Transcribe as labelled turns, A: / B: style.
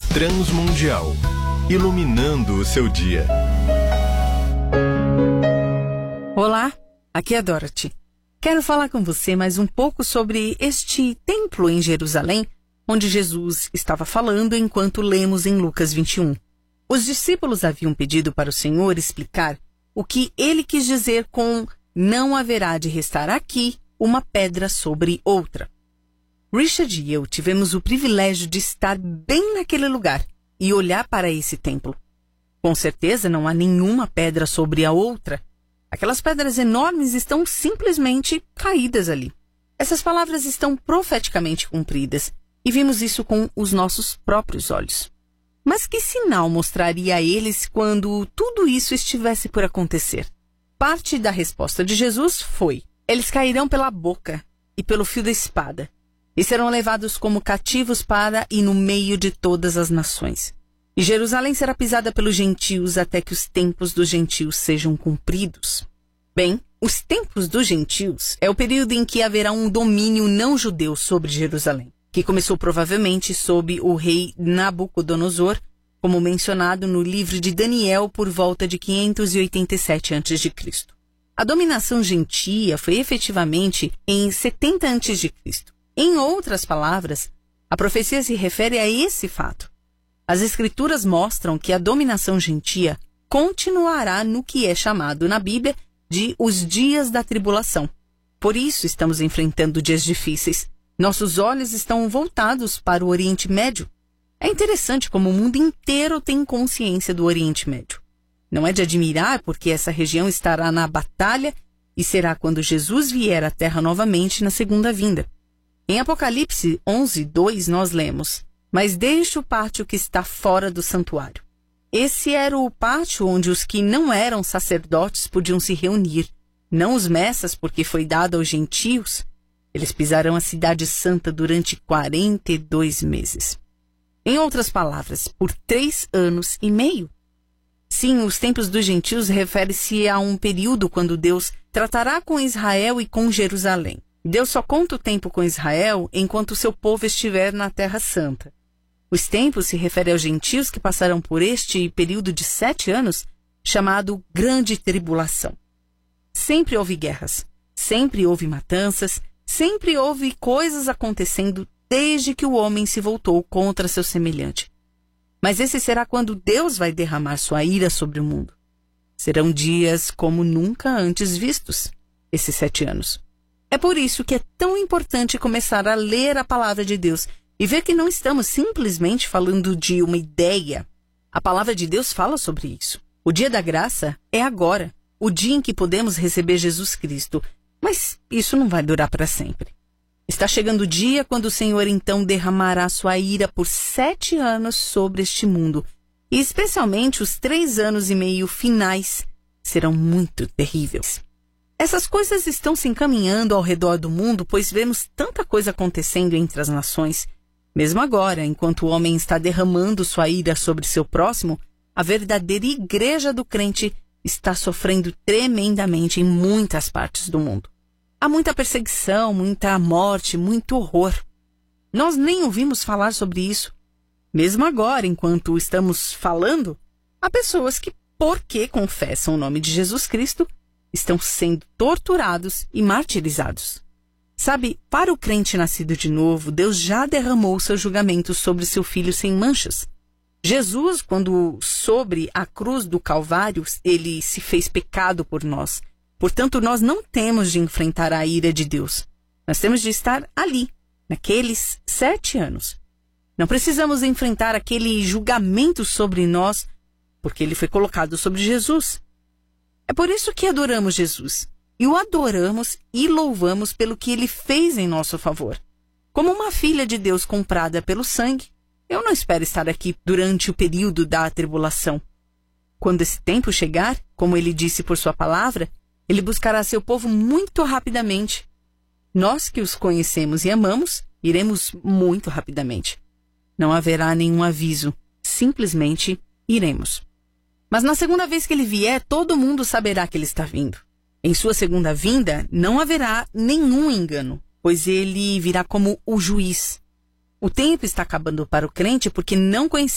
A: Transmundial, iluminando o seu dia.
B: Olá, aqui é a Dorothy. Quero falar com você mais um pouco sobre este templo em Jerusalém, onde Jesus estava falando enquanto lemos em Lucas 21. Os discípulos haviam pedido para o Senhor explicar o que ele quis dizer com "não haverá de restar aqui uma pedra sobre outra". Richard e eu tivemos o privilégio de estar bem naquele lugar e olhar para esse templo. Com certeza não há nenhuma pedra sobre a outra. Aquelas pedras enormes estão simplesmente caídas ali. Essas palavras estão profeticamente cumpridas e vimos isso com os nossos próprios olhos. Mas que sinal mostraria a eles quando tudo isso estivesse por acontecer? Parte da resposta de Jesus foi: eles cairão pela boca e pelo fio da espada, e serão levados como cativos para e no meio de todas as nações. E Jerusalém será pisada pelos gentios até que os tempos dos gentios sejam cumpridos. Bem, os tempos dos gentios é o período em que haverá um domínio não judeu sobre Jerusalém, que começou provavelmente sob o rei Nabucodonosor, como mencionado no livro de Daniel por volta de 587 a.C. A dominação gentia foi efetivamente em 70 a.C. Em outras palavras, a profecia se refere a esse fato. As Escrituras mostram que a dominação gentia continuará no que é chamado na Bíblia de os dias da tribulação. Por isso estamos enfrentando dias difíceis. Nossos olhos estão voltados para o Oriente Médio. É interessante como o mundo inteiro tem consciência do Oriente Médio. Não é de admirar porque essa região estará na batalha e será quando Jesus vier à Terra novamente na segunda vinda. Em Apocalipse 11:2 nós lemos: "Mas deixe o pátio que está fora do santuário". Esse era o pátio onde os que não eram sacerdotes podiam se reunir, não os messas, porque foi dado aos gentios. Eles pisarão a cidade santa durante 42 meses. Em outras palavras, por 3 anos e meio. Sim, os tempos dos gentios refere-se a um período quando Deus tratará com Israel e com Jerusalém. Deus só conta o tempo com Israel enquanto o seu povo estiver na Terra Santa. Os tempos se referem aos gentios que passarão por este período de 7 anos, chamado Grande Tribulação. Sempre houve guerras, sempre houve matanças, sempre houve coisas acontecendo desde que o homem se voltou contra seu semelhante. Mas esse será quando Deus vai derramar sua ira sobre o mundo. Serão dias como nunca antes vistos, esses 7 anos. É por isso que é tão importante começar a ler a palavra de Deus e ver que não estamos simplesmente falando de uma ideia. A palavra de Deus fala sobre isso. O dia da graça é agora, o dia em que podemos receber Jesus Cristo. Mas isso não vai durar para sempre. Está chegando o dia quando o Senhor então derramará sua ira por 7 anos sobre este mundo. E especialmente os 3 anos e meio finais serão muito terríveis. Essas coisas estão se encaminhando ao redor do mundo, pois vemos tanta coisa acontecendo entre as nações. Mesmo agora, enquanto o homem está derramando sua ira sobre seu próximo, a verdadeira igreja do crente está sofrendo tremendamente em muitas partes do mundo. Há muita perseguição, muita morte, muito horror. Nós nem ouvimos falar sobre isso. Mesmo agora, enquanto estamos falando, há pessoas que, porque confessam o nome de Jesus Cristo, estão sendo torturados e martirizados. Sabe, para o crente nascido de novo, Deus já derramou seu julgamento sobre seu filho sem manchas. Jesus, quando sobre a cruz do Calvário, ele se fez pecado por nós. Portanto, nós não temos de enfrentar a ira de Deus. Nós temos de estar ali, naqueles 7 anos. Não precisamos enfrentar aquele julgamento sobre nós, porque ele foi colocado sobre Jesus. É por isso que adoramos Jesus. E o adoramos e louvamos pelo que ele fez em nosso favor. Como uma filha de Deus comprada pelo sangue, eu não espero estar aqui durante o período da tribulação. Quando esse tempo chegar, como ele disse por sua palavra, ele buscará seu povo muito rapidamente. Nós que os conhecemos e amamos, iremos muito rapidamente. Não haverá nenhum aviso, simplesmente iremos. Mas na segunda vez que ele vier, todo mundo saberá que ele está vindo. Em sua segunda vinda, não haverá nenhum engano, pois ele virá como o juiz. O tempo está acabando para o crente porque não conhecemos